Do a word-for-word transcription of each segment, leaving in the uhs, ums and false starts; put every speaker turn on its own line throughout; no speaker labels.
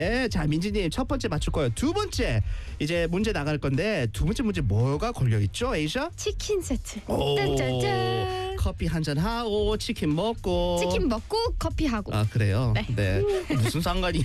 네, 자 민지님 첫 번째 맞출 거예요. 두 번째 이제 문제 나갈 건데 두 번째 문제 뭐가 걸려 있죠, 에이샤?
치킨 세트.
오,
짠짠짠.
커피 한잔 하고 치킨 먹고.
치킨 먹고 커피 하고.
아 그래요?
네.
네. 무슨 상관이야?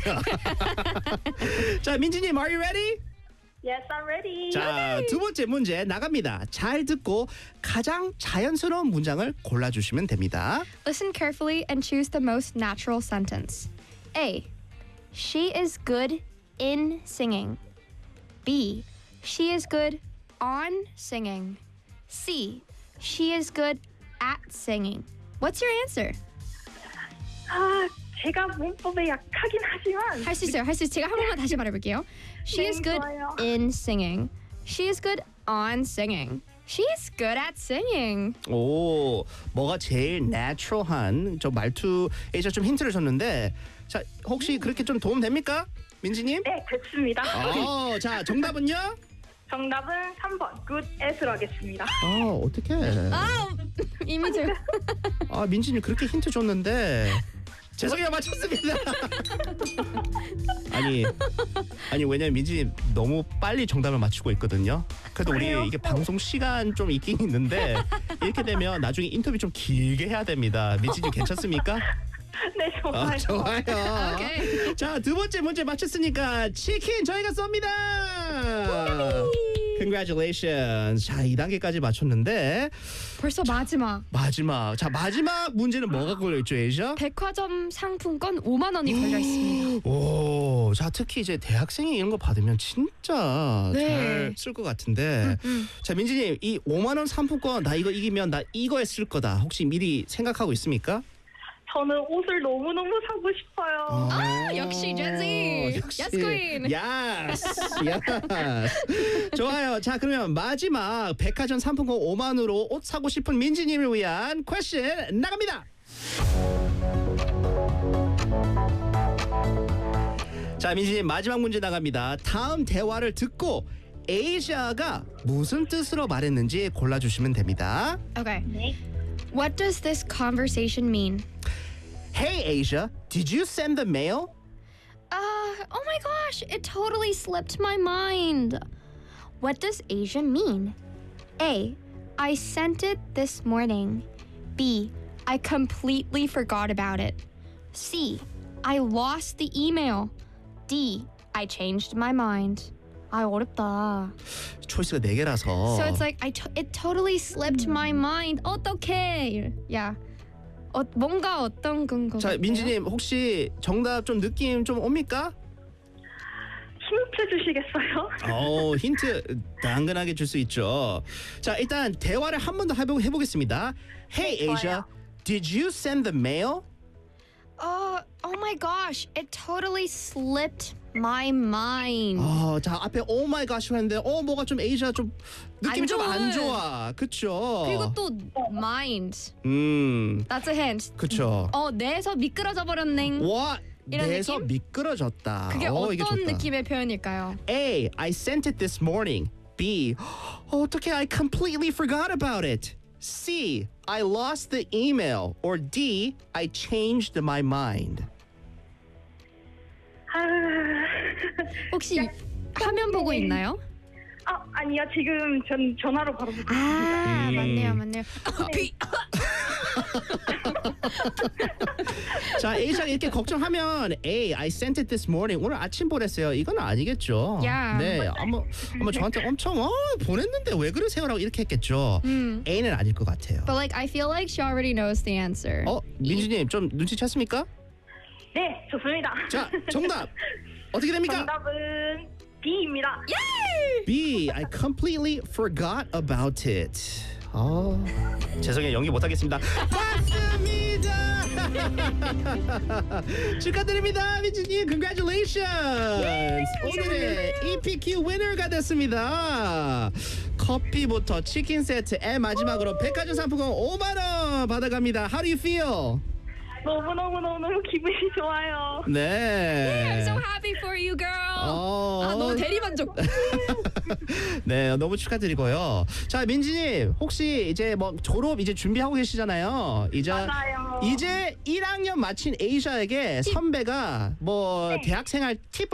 자 민지님, are you ready?
Yes, I'm ready.
자, 두 번째 문제 나갑니다. 잘 듣고 가장 자연스러운 문장을 골라주시면 됩니다.
Listen carefully and choose the most natural sentence. A. She is good in singing. B. She is good on singing. C. She is good at singing. What's your answer?
아, 제가 문법에 약하긴 하지만
할 수 있어요. 할 수 있어요. 제가 한 번만 다시 말해볼게요. She
네,
is good
좋아요.
in singing. She is good on singing. She is good at singing.
오, 뭐가 제일 내추럴한 저 말투에 좀 힌트를 줬는데, 자 혹시 그렇게 좀 도움 됩니까, 민지님?
네, 됐습니다.
어, 자 정답은요?
정답은 삼 번 good at로 하겠습니다.
아 어떻게?
아, 이미 제가
아 민지님 그렇게 힌트 줬는데. 죄송해요, 맞췄습니다. 아니, 아니 왜냐면 민지 너무 빨리 정답을 맞추고 있거든요. 그래도 우리
그래요?
이게 방송 시간 좀 있긴 있는데 이렇게 되면 나중에 인터뷰 좀 길게 해야 됩니다. 민지님 괜찮습니까?
네, 좋아요.
아, 좋아요.
오케이.
자, 두 번째 문제 맞췄으니까 치킨 저희가 쏩니다. Congratulations. 자, 이 단계까지 맞췄는데
벌써 마지막.
마지막. 자, 마지막 문제는 뭐가 걸려 있죠, 에이샤?
백화점 상품권 오만 원이 걸려 있습니다.
오, 자 특히 이제 대학생이 이런 거 받으면 진짜
네.
잘 쓸 것 같은데.
음.
자 민지님, 이 오만 원 상품권 나 이거 이기면 나 이거에 쓸 거다. 혹시 미리 생각하고 있습니까?
저는 옷을 너무너무 사고 싶어요.
아, 역시 Gen Z.
역시.
Yes, queen.
Yes, yes. 좋아요. 자 그러면 마지막 백화점 상품권 오만으로 옷 사고 싶은 민지님을 위한 퀘스천 나갑니다. 자 민지님 마지막 문제 나갑니다. 다음 대화를 듣고 에이샤가 무슨 뜻으로 말했는지 골라주시면 됩니다.
Okay.
네.
What does this conversation mean?
Hey Asia, did you send the mail?
Uh, oh my gosh, it totally slipped my mind. What does Asia mean? A. I sent it this morning. B. I completely forgot about it. C. I lost the email. D. I changed my mind. 아, 어렵다.
초이스가 네 개라서.
So it's like I to- it totally slipped my mind. 어떡해? 야. 어, 뭔가 어떤 근거?
자 민지님 혹시 정답 좀 느낌 좀 옵니까?
힌트 주시겠어요?
어 힌트 당근하게 줄 수 있죠. 자 일단 대화를 한 번 더 해보, 해보겠습니다. Hey
네,
Asia,
좋아요.
did you send the mail?
Uh, oh my gosh, it totally slipped my mind.
어, 자 앞에 Oh my gosh 했는데 어 뭐가 좀 에이샤 좀 느낌이
안
좀 안
좋은.
좋아, 그쵸?
그리고 또 mind.
음
That's a hint.
그쵸.
어, 내에서 미끄러져 버렸네.
와
이런
내서
느낌?
미끄러졌다.
그게
어, 이게
어떤
좋다.
느낌의 표현일까요?
A. I sent it this morning. B. 어떻게 I completely forgot about it. C. I lost the email. Or D. I changed my mind.
아,
혹시 화면 보고 있나요?
아, 아니요. 지금 전 전화로 바로 보고
아,
음.
맞네요, 맞네요. 비-
자, A샤가 이렇게 걱정하면 A. I sent it this morning. 오늘 아침 보냈어요. 이건 아니겠죠.
야.
네, 아마 아마 저한테 엄청 어 보냈는데 왜 그러세요라고 이렇게 했겠죠.
음.
A는 아닐 것 같아요.
But like I feel like she already knows the answer.
어, 민주님 좀 눈치챘습니까?
네, 좋습니다.
자, 정답 어떻게 됩니까?
정답은 B입니다.
B. I completely forgot about it. 아, 죄송해요. 연기 못하겠습니다. 맞습니다. 축하드립니다, 민지님. Congratulations. 오늘의 이피큐 위너가 됐습니다. 커피부터 치킨 세트에 마지막으로 백화점 상품권 오만 원 받아갑니다. How do you feel?
너무너무너무 기분이 좋아요.
네.
I'm so happy for you, girl.
어.
아, 너무 대리만족.
네, 너무 축하드리고요. 자, 민지님, 혹시 이제 뭐 졸업 이제 준비하고 계시잖아요. 이제
맞아요.
이제 일 학년 마친 에이샤에게 선배가 뭐
네.
대학생활 팁을